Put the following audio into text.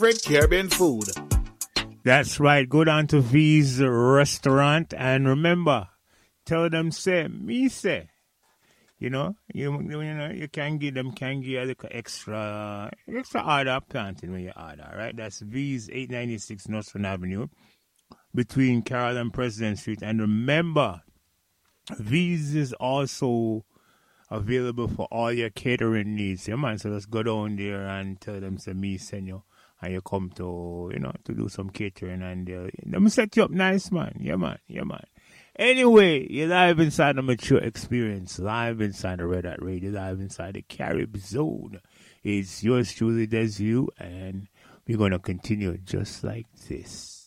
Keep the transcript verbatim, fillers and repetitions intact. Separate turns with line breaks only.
Red Caribbean food.
That's right. Go down to V's restaurant and remember, tell them say me say. You know, you, you know, you can give them can give you a little extra extra order planting when you order, right? That's V's eight ninety-six Northern Avenue between Carroll and President Street. And remember, V's is also available for all your catering needs. Yeah, man. So just go down there and tell them say me send you, and you come to you know to do some catering, and they'll them set you up nice, man. Yeah, man. Yeah, man. Anyway, you're live inside the Mature Experience, live inside the Red Hat Radio, live inside the Carib Zone. It's yours truly, Des You, and we're going to continue just like this.